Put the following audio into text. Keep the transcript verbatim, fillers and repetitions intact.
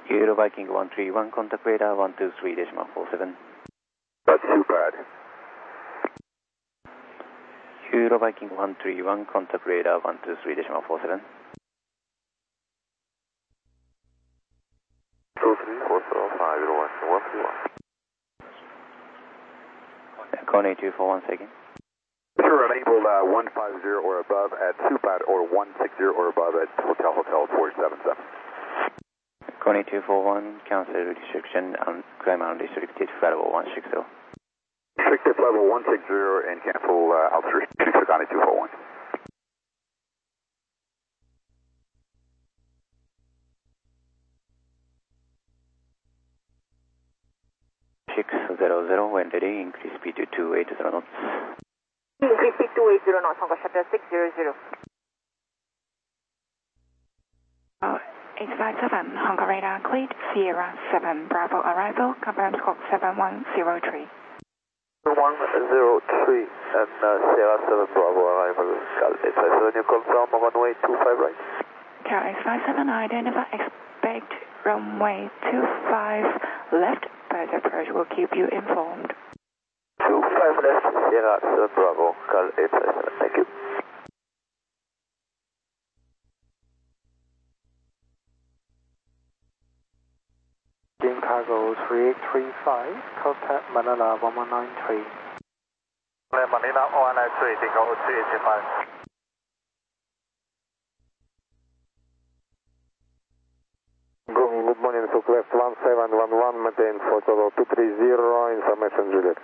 Euro Viking one three one, contact radar one two three decimal four seven. That's too bad. Euro Viking one three one, contact radar one two three decimal four seven. two three four seven five zero one one three one. Kone two four one second. Sure, enabled uh, one five zero or above at Supad or one six zero or above at Hotel Hotel four seven seven. Kone two four one, cancel restriction and climb unrestricted level one six zero. Restricted level one six zero and cancel uh, altitude restriction Kone two four one. six zero zero, when ready, increase speed to two eighty knots. Increase speed two eighty knots, Hongo Shuttle six zero zero. Oh, eight five seven, Hongo radar cleared, Sierra seven, Bravo arrival, confirm scope seven one zero three. one zero three and uh, Sierra seven Bravo arrival, Cal eight five seven, you confirm runway two five right? Cal eight five seven, identify, expect runway two five left, but approach will keep you informed. two five left, Sierra seven Bravo, Cal eight five seven, thank you. Team Cargo three eight three five, contact Manila one one nine three. Manila one nine three, Team Cargo three eight three five. Good morning, Fook left one seven one one, maintain for total two three zero, information Juliet.